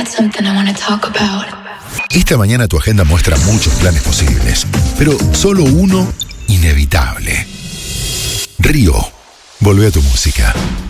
something I want to talk about. Esta mañana tu agenda muestra muchos planes posibles, pero solo uno inevitable. Río, volvé a tu música.